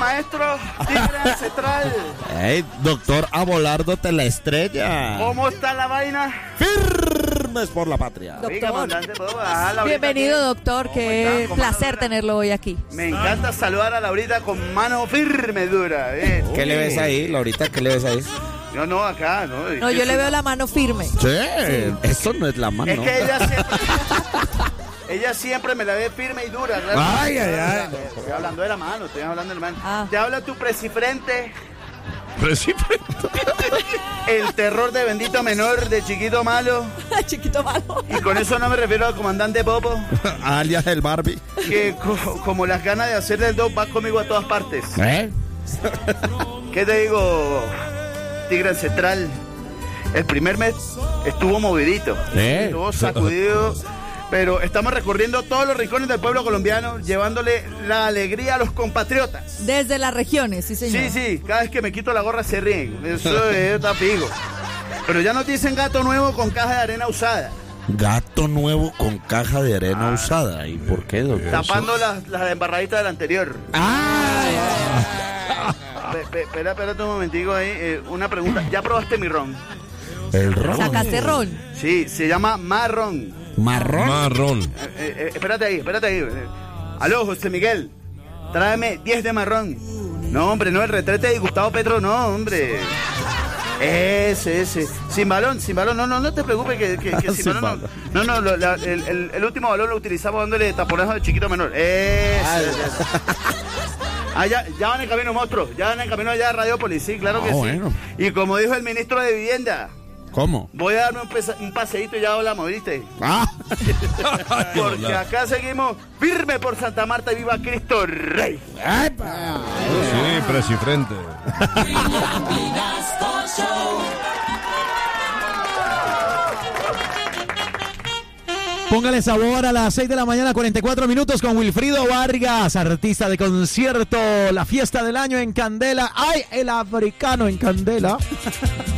maestro Tigre Ancestral. Hey, doctor Abelardo Teleestrella. ¿Cómo está la vaina? Firmes por la patria. Oiga, comandante, ¿puedo bajar la Bienvenido, ahorita? doctor. ¿Cómo Qué está? placer tenerlo hoy aquí. Me encanta saludar a Laurita con mano firme, dura. ¿Qué le ves ahí, Laurita? ¿Qué le ves ahí? Yo no, acá, ¿no? No, yo le veo la mano firme. Sí, eso no es la mano. Es que ella siempre me la ve firme y dura. ¿Verdad? Ay, ay, ay. Estoy hablando de la mano, estoy hablando de la mano. Ah. Te habla tu presifrente, Precipiente. el terror de bendito menor, de chiquito malo. Chiquito malo. Y con eso no me refiero al comandante Popo, Alias el Barbie. que como las ganas de hacerle el dos va conmigo a todas partes. ¿Qué te digo, Tigre Ancestral? El primer mes estuvo movidito, estuvo sacudido, pero estamos recorriendo todos los rincones del pueblo colombiano, llevándole la alegría a los compatriotas. Desde las regiones, sí, señor. Sí, cada vez que me quito la gorra se ríen, eso es tapigo. Pero ya nos dicen gato nuevo con caja de arena usada, Gato nuevo con caja de arena usada. ¿Y por qué, doctor? tapando las embarraditas del anterior. Espérate un momentico ahí, una pregunta, ¿ya probaste mi ron? El ron. ¿Sacaste ron? Sí, se llama marrón. Marrón. Espérate ahí. Aló, José Miguel, tráeme 10 de marrón. No, hombre, no, el retrete de Gustavo Petro, no, hombre. Ese. Sin balón, no te preocupes que sin balón no. No, el último balón lo utilizamos dándole taponazo de chiquito menor. Ese. Ya van en camino, monstruos. Ya van en camino allá a Radiópolis, sí, claro que sí. Bueno. Y como dijo el ministro de Vivienda, ¿Cómo? voy a darme un paseíto y ya hablamos, ¿viste? Porque acá seguimos firme por Santa Marta y viva Cristo Rey. Sí, presifrente. Póngale sabor a las 6 de la mañana, 44 minutos con Wilfrido Vargas, artista de concierto, la fiesta del año en Candela. ¡Ay, el africano en Candela!